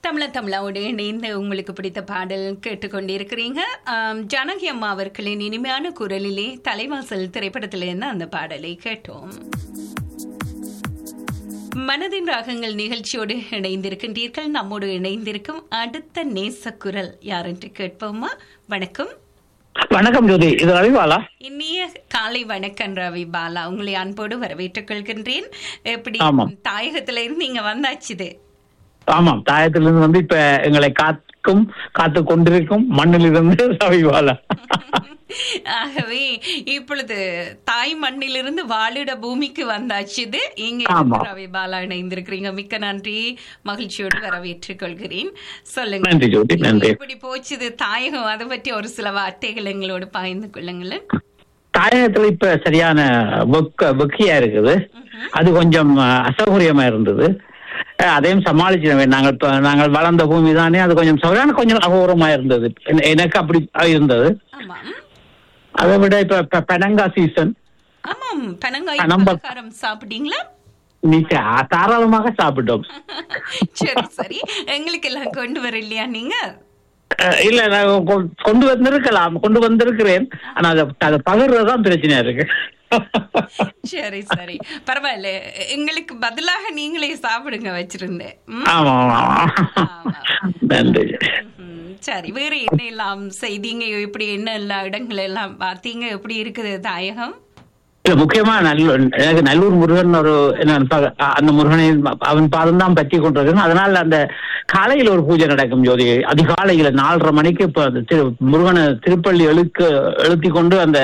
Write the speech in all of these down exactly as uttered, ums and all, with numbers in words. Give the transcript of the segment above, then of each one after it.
தமிழ தமிழோடு இணைந்து உங்களுக்கு பிடித்த பாடல் கேட்டுக்கொண்டிருக்கிறீங்க. ஜானகி அம்மா அவர்களின் இனிமையான குரலிலே தலைவாசல் திரைப்படத்திலிருந்து அந்த பாடலை கேட்டோம். மனதின் ராகங்கள் நிகழ்ச்சியோடு இணைந்திருக்கின்றீர்கள். நம்மோடு இணைந்திருக்கும் அடுத்த நேச குரல் யார் என்று கேட்போமா? வணக்கம். வணக்கம் ஜோதி, இது ரவிபாலா. இனிய காலை வணக்கம் ரவி பாலா, உங்களை அன்போடு வரவேற்றுக் கொள்கின்றேன். எப்படி தாயகத்தில இருந்து நீங்க வந்தாச்சுது? ஆமாம், தாயத்திலிருந்து வந்து இப்ப எங்களை காக்கும் காத்து கொண்டிருக்கும் மண்ணில் இருந்து ரவிபாலா. ஆகவே இப்பொழுது தாய் மண்ணிலிருந்து வாழிட பூமிக்கு வந்தாச்சுது. இங்க ரவி பாலா இணைந்திருக்கிறீங்க. மிக்க நன்றி, மகிழ்ச்சியோடு வரவேற்றுக் கொள்கிறேன். சொல்லுங்க, நன்றி ஜோதி, நன்றி. எப்படி போச்சுது தாயகம்? அதை பற்றி ஒரு சில வார்த்தைகள் எங்களோடு பகிர்ந்து கொள்ளுங்களேன். தாயகத்துல இப்ப சரியான வெக்கையா இருக்குது. அது கொஞ்சம் அசௌகரியமா இருந்தது. அதையும் சமாளிச்சிடுவேன். நாங்கள் நாங்கள் வளர்ந்த பூமி தானே, அது கொஞ்சம் சரியான கொஞ்சம் அகோரமா இருந்தது. எனக்கு அப்படி இருந்தது. அதை விட இப்ப பெனங்கா சீசன். ஆமாம், பெனங்காய் பலகாரம் சாப்பிட்டீங்களா? நீங்க தாராளமாக சாப்பிட்டோம். சரி சரி, எங்களுக்கு எல்லாம் கொண்டு வர இல்லையா நீங்க? இல்ல, நான் கொண்டு வந்திருக்கலாம், கொண்டு வந்திருக்கிறேன். ஆனா அதை பகிர்றதுதான் பிரச்சனையா இருக்கு. சரி சரி, பரவாயில்ல, எங்களுக்கு பதிலாக நீங்களே சாப்பிடுங்க வச்சிருந்தேன். ஆமா, நன்றி. சரி, வேற என்ன எல்லாம் செய்தீங்க? இப்படி என்ன எல்லா இடங்கள் எல்லாம் பார்த்தீங்க? எப்படி இருக்குது தாயகம்? இல்ல, முக்கியமா நல்லூர், எனக்கு நல்லூர் முருகன் ஒரு அந்த முருகனை அவன் பாதம் தான் பற்றி கொண்டிருக்கேன். அதனால அந்த காலையில் ஒரு பூஜை நடக்கும் ஜோதி. அதிகாலையில நாலரை மணிக்கு இப்ப திரு முருகனை திருப்பள்ளி எழுக்க எழுத்தி கொண்டு அந்த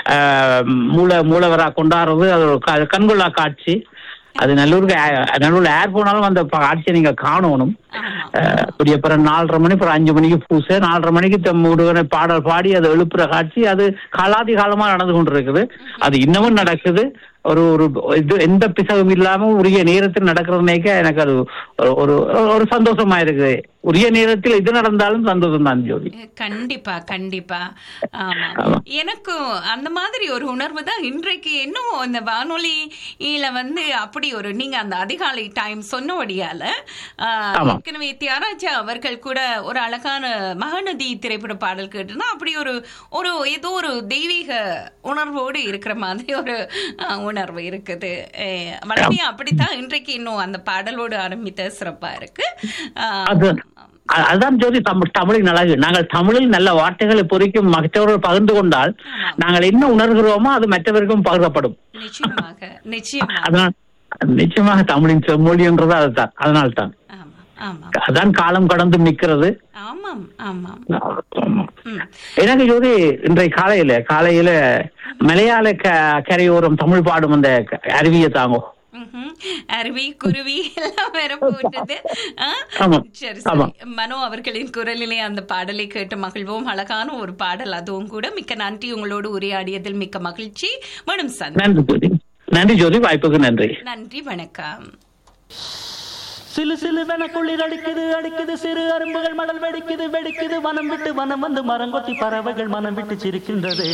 மூல மூலவரா கொண்டாடுறது அது ஒரு கண்கொள்ளா காட்சி. அது நல்லூருக்கு நல்லூர்ல ஏர் போனாலும் அந்த காட்சியை நீங்க காணணும். அப்படி அப்புறம் நாலரை மணி அப்புறம் அஞ்சு மணிக்கு பூசை, நாலரை மணிக்கு முருகனை பாடல் பாடி அதை எழுப்புற காட்சி அது காலாதி காலமா நடந்து கொண்டு இருக்குது. அது இன்னமும் நடக்குது. ஒரு ஒரு இது எந்த பிசகும் இல்லாம உரிய நேரத்தில் நடக்கிறதுனேக்க எனக்கு அது ஒரு ஒரு சந்தோஷமா இருக்குது. உரிய நேரத்தில் இது நடந்தாலும் சந்தோஷம் தான் ஜோதி. கண்டிப்பா கண்டிப்பா. ஆமா, எனக்கும் அந்த மாதிரி ஒரு உணர்வு தான். இன்றைக்கு இன்னும் அந்த வானொலியில வந்து அப்படி ஒரு நீங்க அந்த அதிகாலை டைம் சொன்னபடியால ஏற்கனவே தியாகராஜா அவர்கள் கூட ஒரு அழகான மகாநதி திரைப்பட பாடல் கேட்டுனா அப்படி ஒரு ஒரு ஏதோ ஒரு தெய்வீக உணர்வோடு இருக்கிற மாதிரி ஒரு உணர்வு இருக்குது. வளமையா அப்படித்தான் இன்றைக்கு இன்னும் அந்த பாடலோடு ஆரம்பித்த சிறப்பா இருக்கு. அதுதான் ஜோதி தமிழின் அழகு. நாங்கள் தமிழில் நல்ல வார்த்தைகளை பொறிக்கும் மற்றவர்கள் பகிர்ந்து கொண்டால் நாங்கள் என்ன உணர்கிறோமோ அது மற்றவருக்கும் பகிரப்படும். நிச்சயமாக நிச்சயமாக. அதனால் நிச்சயமாக தமிழின் செம்மொழி என்றது அதுதான். அதனால்தான் அதான் காலம் கடந்து நிற்கிறது. எனக்கு ஜோதி இன்றைய காலையில காலையில மலையாள கரையோரம் தமிழ் பாடும் அந்த அருவியை தாங்கோ. அருவி குருவி எல்லாம் வேற போட்டது. சரி சரி, மனோ அவர்களின் குரலிலே அந்த பாடலை கேட்டு மகிழ்வோம். அழகான ஒரு பாடல் அதுவும் கூட. மிக்க நன்றி, உங்களோடு உரையாடியதில் மிக்க மகிழ்ச்சி. மேடம் சன் நன்றி ஜோதி, வாய்ப்புக்கு நன்றி. நன்றி, வணக்கம். சிலு சிலுவென குளிர் அடிக்குது அடிக்குது, சிறு அரும்புகள் மடல் வெடிக்குது வெடிக்குது, வனம் விட்டு வனம் வந்து மரங்கொத்தி பறவைகள் மனம் விட்டு சிரிக்கின்றது.